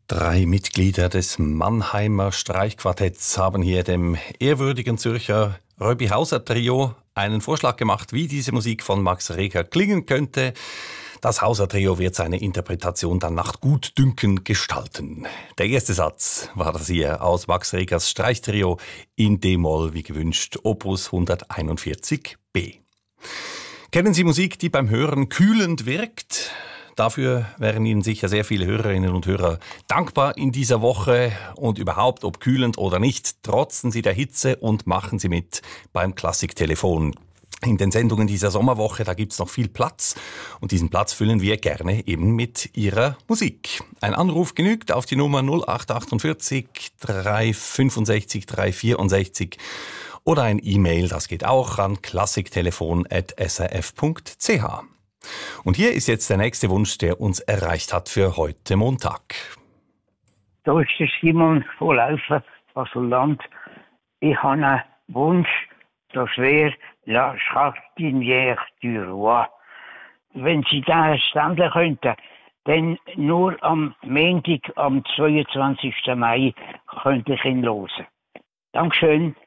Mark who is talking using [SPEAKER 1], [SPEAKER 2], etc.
[SPEAKER 1] Drei Mitglieder des Mannheimer Streichquartetts haben hier dem ehrwürdigen Zürcher Röbi-Hauser-Trio einen Vorschlag gemacht, wie diese Musik von Max Reger klingen könnte. Das Hauser-Trio wird seine Interpretation dann nach Gutdünken gestalten. Der erste Satz war das hier aus Max Regers Streichtrio in D-Moll, wie gewünscht, Opus 141b. Kennen Sie Musik, die beim Hören kühlend wirkt? Dafür wären Ihnen sicher sehr viele Hörerinnen und Hörer dankbar in dieser Woche. Und überhaupt, ob kühlend oder nicht, trotzen Sie der Hitze und machen Sie mit beim Klassiktelefon. In den Sendungen dieser Sommerwoche, da gibt's noch viel Platz. Und diesen Platz füllen wir gerne eben mit Ihrer Musik. Ein Anruf genügt auf die Nummer 0848 365 364 oder ein E-Mail, das geht auch an klassiktelefon@srf.ch. Und hier ist jetzt der nächste Wunsch, der uns erreicht hat für heute Montag.
[SPEAKER 2] Da ist der Simon von Laufen, Basel-Land. Ich habe einen Wunsch, das wäre La Jardinière du Roi. Wenn Sie den stellen könnten, dann nur am Montag, am 22. Mai, könnte ich ihn hören. Dankeschön.